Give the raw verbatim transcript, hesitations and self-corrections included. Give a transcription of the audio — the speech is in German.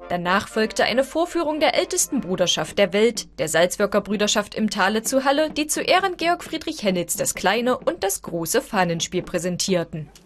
Danach folgte eine Vorführung der ältesten Bruderschaft der Welt, der Salzwirker Brüderschaft im Tale zu Halle, die zu Ehren Georg Friedrich Hennitz das kleine und das große Fahnenspiel präsentierten.